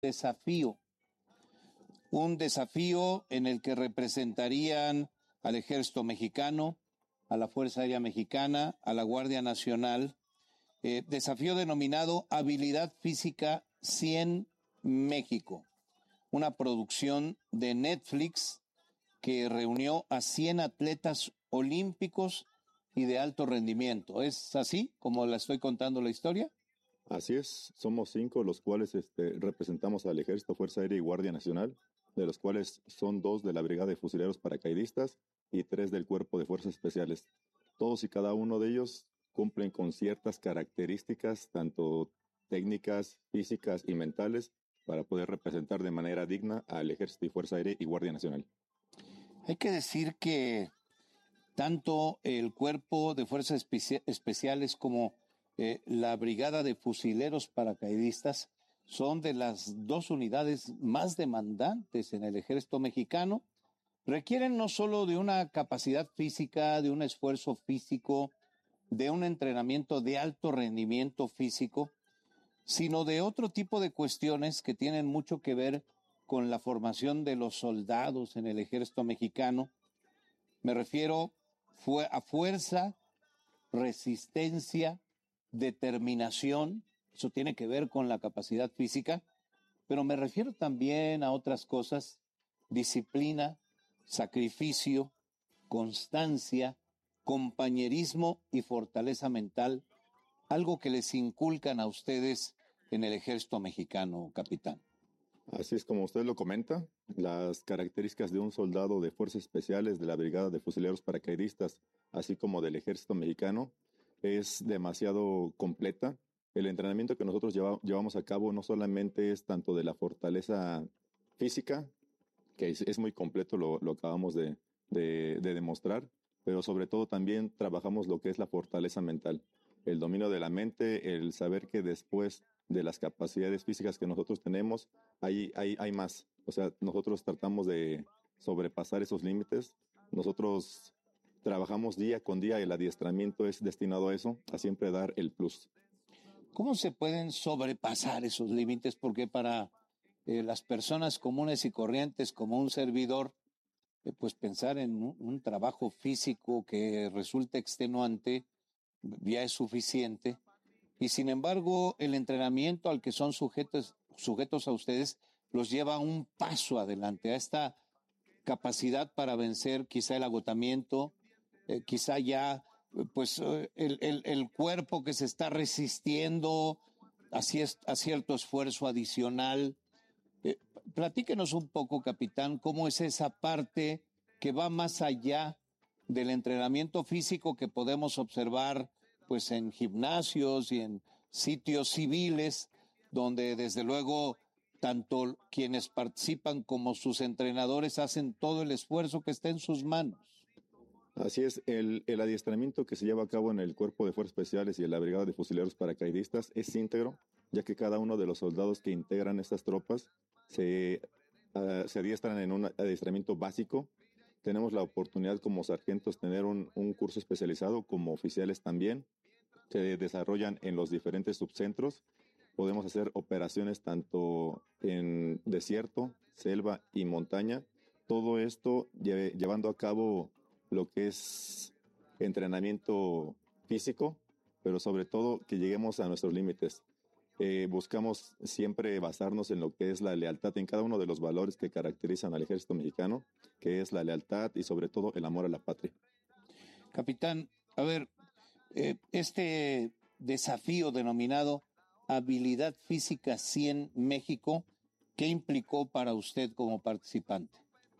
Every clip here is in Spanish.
desafío, un desafío en el que representarían al Ejército Mexicano, a la Fuerza Aérea Mexicana, a la Guardia Nacional, desafío denominado Habilidad Física 100 México, una producción de Netflix que reunió a 100 atletas olímpicos y de alto rendimiento. ¿Es así como la estoy contando la historia? Así es, somos 5 los cuales representamos al Ejército, Fuerza Aérea y Guardia Nacional, de los cuales son 2 de la Brigada de Fusileros Paracaidistas y 3 del Cuerpo de Fuerzas Especiales. Todos y cada uno de ellos cumplen con ciertas características, tanto técnicas, físicas y mentales, para poder representar de manera digna al Ejército y Fuerza Aérea y Guardia Nacional. Hay que decir que tanto el Cuerpo de Fuerzas Especiales como la Brigada de Fusileros Paracaidistas son de las 2 unidades más demandantes en el Ejército Mexicano. Requieren no solo de una capacidad física, de un esfuerzo físico, de un entrenamiento de alto rendimiento físico, sino de otro tipo de cuestiones que tienen mucho que ver con la formación de los soldados en el Ejército Mexicano. Me refiero a fuerza, resistencia, determinación, eso tiene que ver con la capacidad física, pero me refiero también a otras cosas: disciplina, sacrificio, constancia, compañerismo y fortaleza mental, algo que les inculcan a ustedes en el Ejército Mexicano, capitán. Así es como usted lo comenta, las características de un soldado de Fuerzas Especiales de la Brigada de Fusileros Paracaidistas, así como del Ejército Mexicano, es demasiado completa. El entrenamiento que nosotros llevamos a cabo no solamente es tanto de la fortaleza física, que es muy completo, lo acabamos de demostrar, pero sobre todo también trabajamos lo que es la fortaleza mental, el dominio de la mente, el saber que después de las capacidades físicas que nosotros tenemos, hay más. O sea, nosotros tratamos de sobrepasar esos límites. Nosotros trabajamos día con día, el adiestramiento es destinado a eso, a siempre dar el plus. ¿Cómo se pueden sobrepasar esos límites? Porque para las personas comunes y corrientes, como un servidor, pues pensar en un trabajo físico que resulte extenuante ya es suficiente. Y sin embargo, el entrenamiento al que son sujetos a ustedes los lleva un paso adelante, a esta capacidad para vencer quizá el agotamiento, quizá ya el cuerpo que se está resistiendo a cierto esfuerzo adicional. Platíquenos un poco, capitán, cómo es esa parte que va más allá del entrenamiento físico que podemos observar pues en gimnasios y en sitios civiles, donde desde luego tanto quienes participan como sus entrenadores hacen todo el esfuerzo que está en sus manos. Así es, el adiestramiento que se lleva a cabo en el Cuerpo de Fuerzas Especiales y en la Brigada de Fusileros Paracaidistas es íntegro, ya que cada uno de los soldados que integran estas tropas se adiestran en un adiestramiento básico. Tenemos la oportunidad como sargentos tener un curso especializado, como oficiales también. Se desarrollan en los diferentes subcentros. Podemos hacer operaciones tanto en desierto, selva y montaña. Todo esto llevando a cabo lo que es entrenamiento físico, pero sobre todo que lleguemos a nuestros límites. Buscamos siempre basarnos en lo que es la lealtad, en cada uno de los valores que caracterizan al Ejército Mexicano, que es la lealtad y sobre todo el amor a la patria. Capitán, a ver, este desafío denominado Habilidad Física 100 México, ¿qué implicó para usted como participante?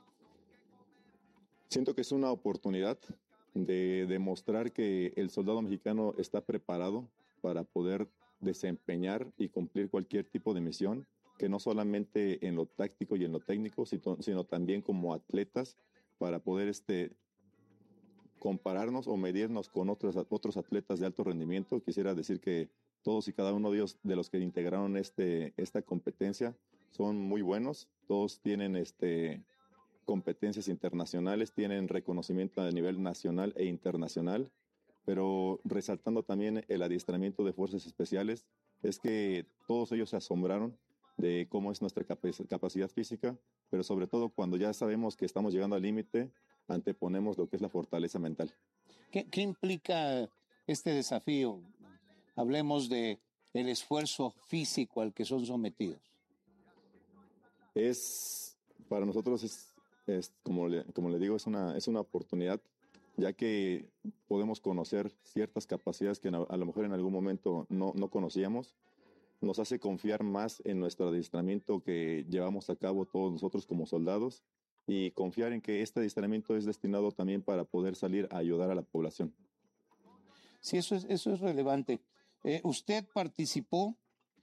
Siento que es una oportunidad de demostrar que el soldado mexicano está preparado para poder desempeñar y cumplir cualquier tipo de misión, que no solamente en lo táctico y en lo técnico, sino también como atletas, para poder compararnos o medirnos con otros atletas de alto rendimiento. Quisiera decir que todos y cada uno de ellos, de los que integraron esta competencia, son muy buenos. Todos tienen competencias internacionales, tienen reconocimiento a nivel nacional e internacional, pero resaltando también el adiestramiento de fuerzas especiales, es que todos ellos se asombraron de cómo es nuestra capacidad física, pero sobre todo cuando ya sabemos que estamos llegando al límite, anteponemos lo que es la fortaleza mental. ¿Qué implica este desafío? Hablemos de el esfuerzo físico al que son sometidos. Para nosotros es como le digo, es una oportunidad, ya que podemos conocer ciertas capacidades que a lo mejor en algún momento no conocíamos. Nos hace confiar más en nuestro adiestramiento que llevamos a cabo todos nosotros como soldados y confiar en que este adiestramiento es destinado también para poder salir a ayudar a la población. Sí, eso es relevante. Usted participó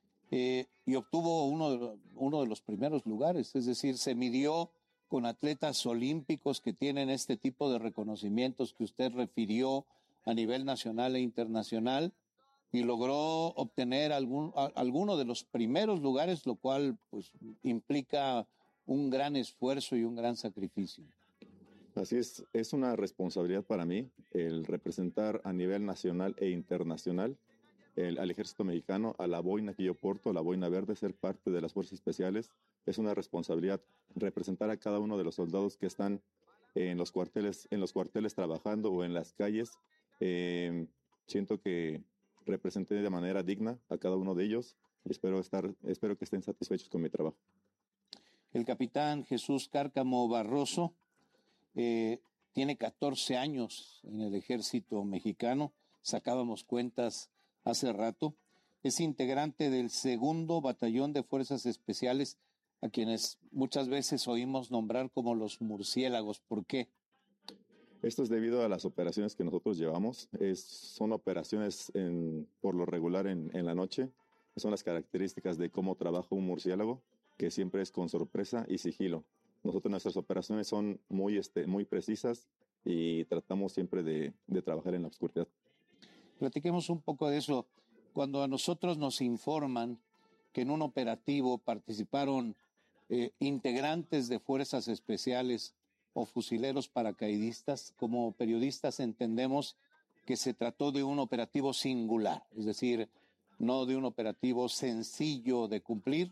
y obtuvo uno de los primeros lugares, es decir, se midió con atletas olímpicos que tienen este tipo de reconocimientos que usted refirió a nivel nacional e internacional y logró obtener alguno de los primeros lugares, lo cual pues implica un gran esfuerzo y un gran sacrificio. Así es una responsabilidad para mí el representar a nivel nacional e internacional al ejército mexicano, a la boina que yo porto, la boina verde, ser parte de las fuerzas especiales. Es una responsabilidad representar a cada uno de los soldados que están en los cuarteles trabajando o en las calles. Siento que representé de manera digna a cada uno de ellos y espero que estén satisfechos con mi trabajo. El capitán Jesús Cárcamo Barroso tiene 14 años en el ejército mexicano, sacábamos cuentas hace rato, es integrante del 2º Batallón de Fuerzas Especiales, a quienes muchas veces oímos nombrar como los murciélagos. ¿Por qué? Esto es debido a las operaciones que nosotros llevamos. Son operaciones por lo regular en la noche. Son las características de cómo trabaja un murciélago, que siempre es con sorpresa y sigilo. Nuestras operaciones son muy precisas y tratamos siempre de trabajar en la oscuridad. Platiquemos un poco de eso. Cuando a nosotros nos informan que en un operativo participaron integrantes de fuerzas especiales o fusileros paracaidistas, como periodistas entendemos que se trató de un operativo singular, es decir, no de un operativo sencillo de cumplir.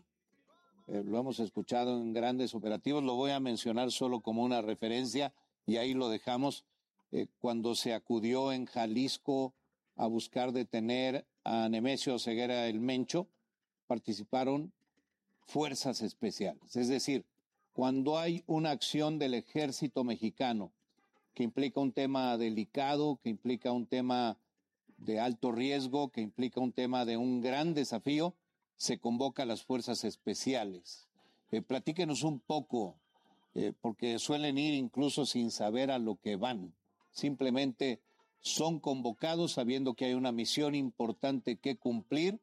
Lo hemos escuchado en grandes operativos, lo voy a mencionar solo como una referencia y ahí lo dejamos. Cuando se acudió en Jalisco a buscar detener a Nemesio Ceguera el Mencho, participaron fuerzas especiales. Es decir, cuando hay una acción del ejército mexicano que implica un tema delicado, que implica un tema de alto riesgo, que implica un tema de un gran desafío, se convoca a las fuerzas especiales. Platíquenos un poco, porque suelen ir incluso sin saber a lo que van. Simplemente son convocados sabiendo que hay una misión importante que cumplir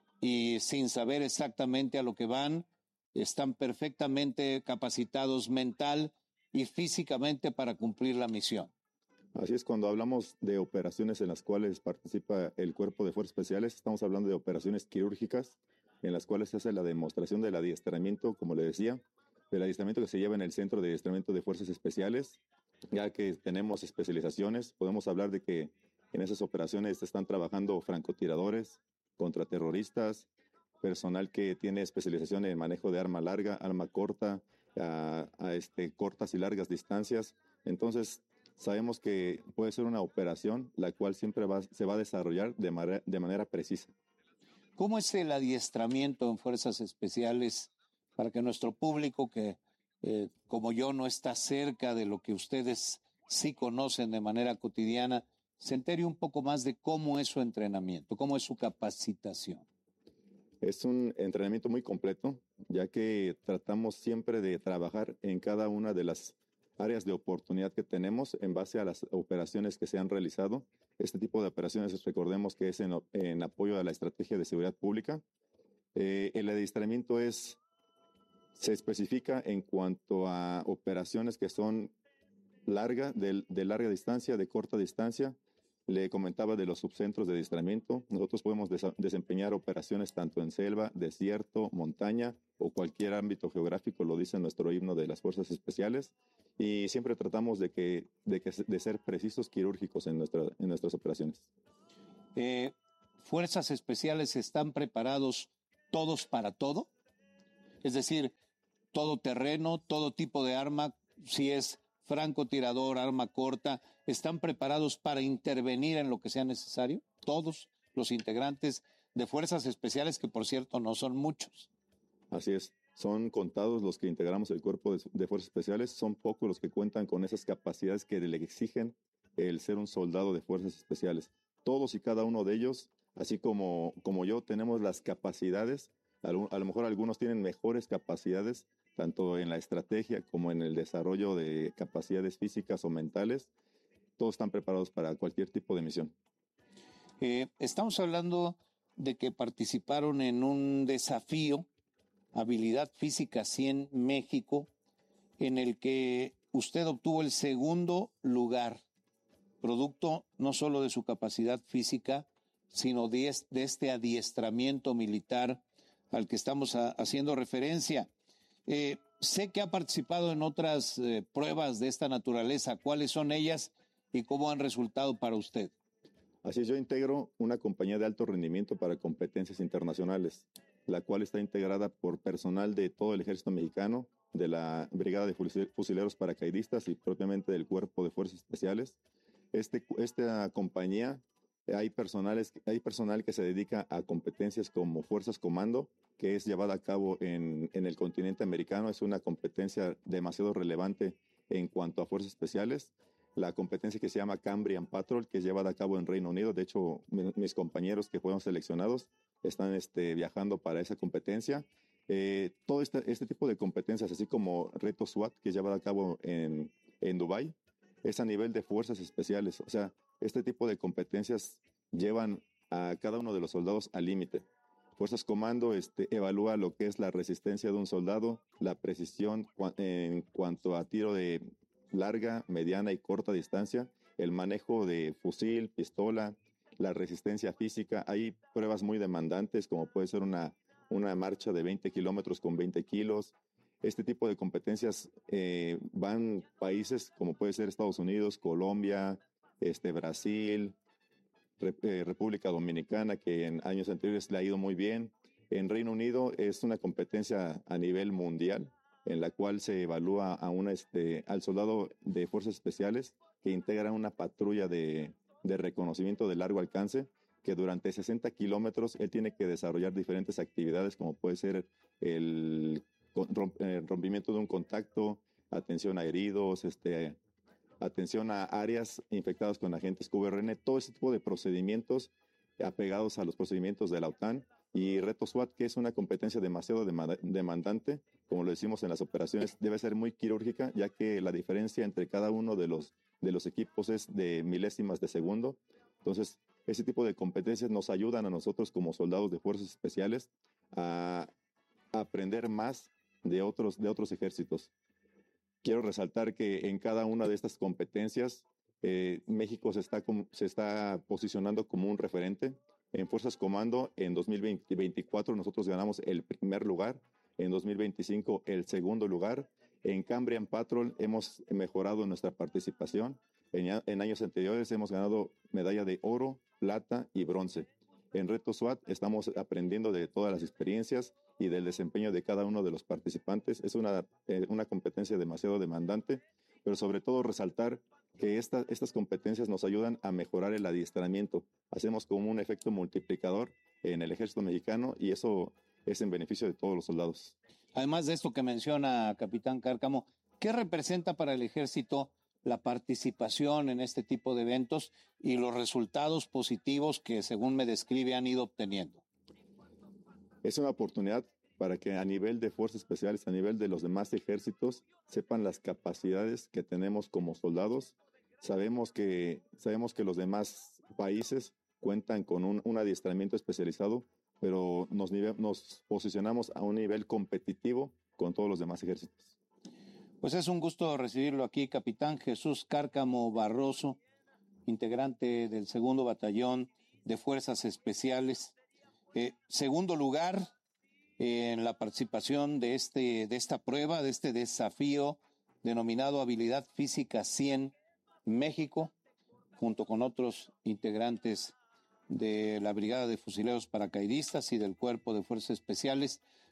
y sin saber exactamente a lo que van, están perfectamente capacitados mental y físicamente para cumplir la misión. Así es, cuando hablamos de operaciones en las cuales participa el Cuerpo de Fuerzas Especiales, estamos hablando de operaciones quirúrgicas en las cuales se hace la demostración del adiestramiento, como le decía, del adiestramiento que se lleva en el Centro de Adiestramiento de Fuerzas Especiales, ya que tenemos especializaciones. Podemos hablar de que en esas operaciones están trabajando francotiradores, contraterroristas, personal que tiene especialización en manejo de arma larga, arma corta, cortas y largas distancias. Entonces, sabemos que puede ser una operación la cual siempre se va a desarrollar de manera precisa. ¿Cómo es el adiestramiento en fuerzas especiales para que nuestro público, que como yo no está cerca de lo que ustedes sí conocen de manera cotidiana, se entere un poco más de cómo es su entrenamiento, cómo es su capacitación? Es un entrenamiento muy completo, ya que tratamos siempre de trabajar en cada una de las áreas de oportunidad que tenemos en base a las operaciones que se han realizado. Este tipo de operaciones, recordemos que es en apoyo a la estrategia de seguridad pública. El adiestramiento se especifica en cuanto a operaciones que son de larga distancia, de corta distancia. Le comentaba de los subcentros de adiestramiento. Nosotros podemos desempeñar operaciones tanto en selva, desierto, montaña o cualquier ámbito geográfico, lo dice nuestro himno de las Fuerzas Especiales. Y siempre tratamos de ser precisos quirúrgicos en nuestras operaciones. ¿Fuerzas especiales están preparados todos para todo? Es decir, todo terreno, todo tipo de arma, si es francotirador, arma corta, ¿están preparados para intervenir en lo que sea necesario? Todos los integrantes de fuerzas especiales, que por cierto no son muchos. Así es, son contados los que integramos el cuerpo de fuerzas especiales, son pocos los que cuentan con esas capacidades que le exigen el ser un soldado de fuerzas especiales. Todos y cada uno de ellos, así como yo, tenemos las capacidades. A lo mejor algunos tienen mejores capacidades, tanto en la estrategia como en el desarrollo de capacidades físicas o mentales. Todos están preparados para cualquier tipo de misión. Estamos hablando de que participaron en un desafío, Habilidad Física 100 México, en el que usted obtuvo el segundo lugar, producto no solo de su capacidad física, sino de este adiestramiento militar al que estamos haciendo referencia. Sé que ha participado en otras pruebas de esta naturaleza. ¿Cuáles son ellas y cómo han resultado para usted? Así es, yo integro una compañía de alto rendimiento para competencias internacionales, la cual está integrada por personal de todo el ejército mexicano, de la Brigada de Fusileros Paracaidistas y propiamente del Cuerpo de Fuerzas Especiales. Esta compañía, hay personal que se dedica a competencias como Fuerzas Comando, que es llevada a cabo en el continente americano. Es una competencia demasiado relevante en cuanto a fuerzas especiales. La competencia que se llama Cambrian Patrol, que es llevada a cabo en Reino Unido. De hecho, mis compañeros que fueron seleccionados están viajando para esa competencia. Todo este tipo de competencias, así como Reto SWAT, que es llevado a cabo en Dubái, es a nivel de fuerzas especiales. O sea, este tipo de competencias llevan a cada uno de los soldados al límite. Fuerzas Comando evalúa lo que es la resistencia de un soldado, la precisión en cuanto a tiro de larga, mediana y corta distancia, el manejo de fusil, pistola, la resistencia física. Hay pruebas muy demandantes, como puede ser una marcha de 20 kilómetros con 20 kilos. Este tipo de competencias van países como puede ser Estados Unidos, Colombia, Brasil, República Dominicana, que en años anteriores le ha ido muy bien. En Reino Unido es una competencia a nivel mundial, en la cual se evalúa al soldado de fuerzas especiales que integra una patrulla de reconocimiento de largo alcance, que durante 60 kilómetros él tiene que desarrollar diferentes actividades, como puede ser el rompimiento de un contacto, atención a heridos, atención a áreas infectadas con agentes QRN, todo ese tipo de procedimientos apegados a los procedimientos de la OTAN. Y Reto SWAT, que es una competencia demasiado demandante, como lo decimos en las operaciones, debe ser muy quirúrgica, ya que la diferencia entre cada uno de los equipos es de milésimas de segundo. Entonces, ese tipo de competencias nos ayudan a nosotros como soldados de fuerzas especiales a aprender más de otros ejércitos. Quiero resaltar que en cada una de estas competencias, México se está posicionando como un referente. En Fuerzas Comando, en 2024 nosotros ganamos el primer lugar, en 2025 el segundo lugar. En Cambrian Patrol hemos mejorado nuestra participación. En años anteriores hemos ganado medalla de oro, plata y bronce. En Reto SWAT estamos aprendiendo de todas las experiencias y del desempeño de cada uno de los participantes. Es una competencia demasiado demandante, pero sobre todo resaltar que estas competencias nos ayudan a mejorar el adiestramiento. Hacemos como un efecto multiplicador en el ejército mexicano y eso es en beneficio de todos los soldados. Además de esto que menciona Capitán Cárcamo, ¿qué representa para el ejército la participación en este tipo de eventos y los resultados positivos que, según me describe, han ido obteniendo? Es una oportunidad para que a nivel de fuerzas especiales, a nivel de los demás ejércitos, sepan las capacidades que tenemos como soldados. Sabemos que los demás países cuentan con un adiestramiento especializado, pero nos posicionamos a un nivel competitivo con todos los demás ejércitos. Pues es un gusto recibirlo aquí, Capitán Jesús Cárcamo Barroso, integrante del 2º Batallón de Fuerzas Especiales. Segundo lugar en la participación de esta prueba, de este desafío denominado Habilidad Física 100 México, junto con otros integrantes de la Brigada de Fusileros Paracaidistas y del Cuerpo de Fuerzas Especiales.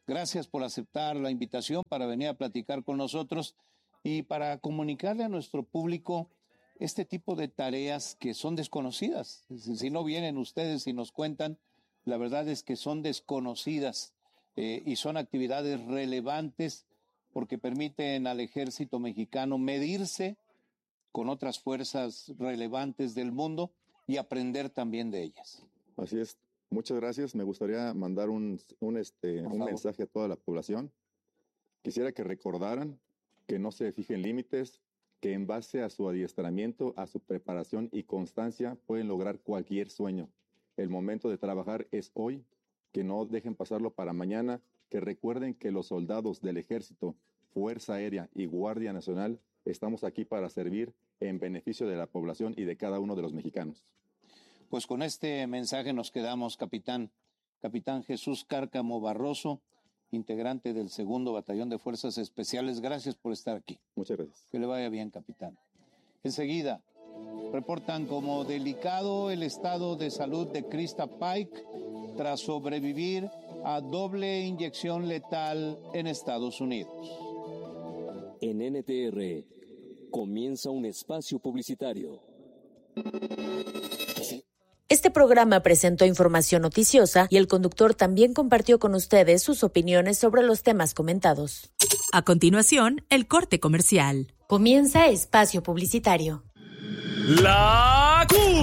Gracias por aceptar la invitación para venir a platicar con nosotros y para comunicarle a nuestro público este tipo de tareas que son desconocidas. Si no vienen ustedes y nos cuentan, la verdad es que son desconocidas y son actividades relevantes porque permiten al ejército mexicano medirse con otras fuerzas relevantes del mundo y aprender también de ellas. Así es. Muchas gracias. Me gustaría mandar un mensaje a toda la población. Quisiera que recordaran que no se fijen límites, que en base a su adiestramiento, a su preparación y constancia pueden lograr cualquier sueño. El momento de trabajar es hoy, que no dejen pasarlo para mañana, que recuerden que los soldados del Ejército, Fuerza Aérea y Guardia Nacional estamos aquí para servir en beneficio de la población y de cada uno de los mexicanos. Pues con este mensaje nos quedamos, capitán. Capitán Jesús Cárcamo Barroso, integrante del 2º Batallón de Fuerzas Especiales. Gracias por estar aquí. Muchas gracias. Que le vaya bien, capitán. Enseguida, reportan como delicado el estado de salud de Krista Pike tras sobrevivir a doble inyección letal en Estados Unidos. En NTR comienza un espacio publicitario. Este programa presentó información noticiosa y el conductor también compartió con ustedes sus opiniones sobre los temas comentados. A continuación, el corte comercial. Comienza espacio publicitario. La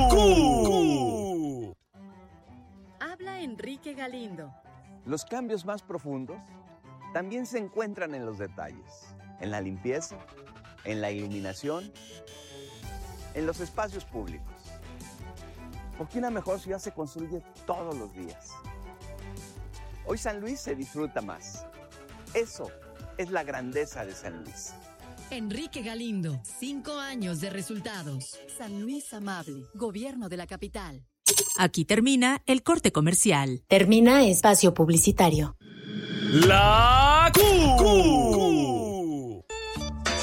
Q. Habla Enrique Galindo. Los cambios más profundos también se encuentran en los detalles, en la limpieza, en la iluminación, en los espacios públicos. Porque una mejor ciudad se construye todos los días. Hoy San Luis se disfruta más. Eso es la grandeza de San Luis. Enrique Galindo, 5 años de resultados. San Luis Amable, Gobierno de la Capital. Aquí termina el corte comercial. Termina espacio publicitario. La Q.